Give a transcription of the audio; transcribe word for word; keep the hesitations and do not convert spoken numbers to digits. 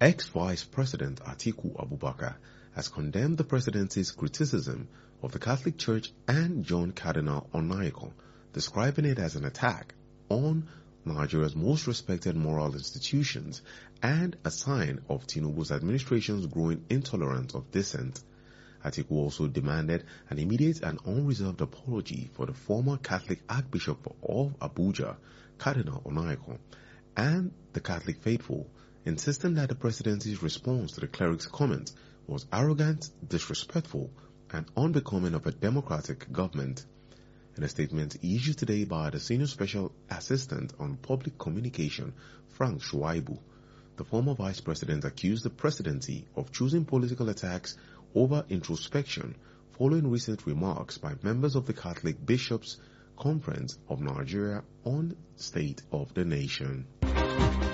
Ex-Vice President Atiku Abubakar has condemned the presidency's criticism of the Catholic Church and John Cardinal Onaiyekan, describing it as an attack on Nigeria's most respected moral institutions and a sign of Tinubu's administration's growing intolerance of dissent. Atiku also demanded an immediate and unreserved apology for the former Catholic Archbishop of Abuja, Cardinal Onaiyekan, and the Catholic faithful, insisting that the presidency's response to the cleric's comments was arrogant, disrespectful, and unbecoming of a democratic government. In a statement issued today by the Senior Special Assistant on Public Communication, Frank Shuaibu, the former vice president accused the presidency of choosing political attacks over introspection following recent remarks by members of the Catholic Bishops' Conference of Nigeria on the State of the Nation.